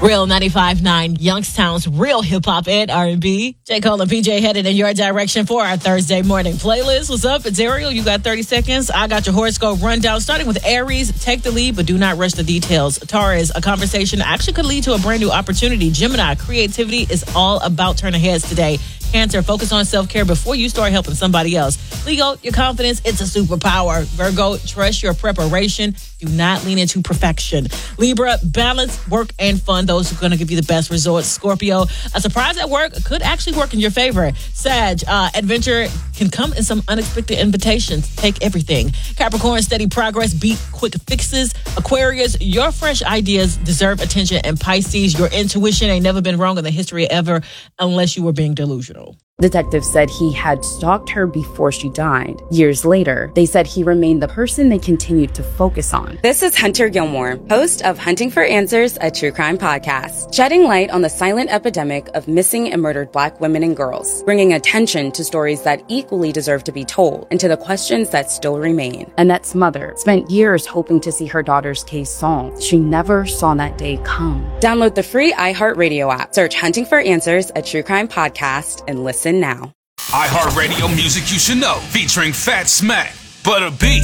Real 95.9 Youngstown's real hip-hop and R&B. J. Cole and PJ headed in your direction for our Thursday morning playlist. What's up? It's Ariel. You got 30 seconds. I got your horoscope rundown, starting with Aries. Take the lead, but do not rush the details. Taurus, a conversation actually could lead to a brand new opportunity. Gemini, creativity is all about turning heads today. Cancer, focus on self-care before you start helping somebody else. Leo, your confidence, it's a superpower. Virgo, trust your preparation. Do not lean into perfection. Libra, balance, work, and fun. Those are going to give you the best results. Scorpio, a surprise at work could actually work in your favor. Sag, adventure can come in some unexpected invitations. Take everything. Capricorn, steady progress, beat quick fixes. Aquarius, your fresh ideas deserve attention. And Pisces, your intuition ain't never been wrong in the history ever unless you were being delusional. Detectives said he had stalked her before she died. Years later, they said he remained the person they continued to focus on. This is Hunter Gilmore, host of Hunting for Answers, a true crime podcast, shedding light on the silent epidemic of missing and murdered Black women and girls, bringing attention to stories that equally deserve to be told and to the questions that still remain. Annette's mother spent years hoping to see her daughter's case solved. She never saw that day come. Download the free iHeartRadio app, search Hunting for Answers, a true crime podcast, and listen now. iHeartRadio music you should know, featuring Fat Smack, Butter B,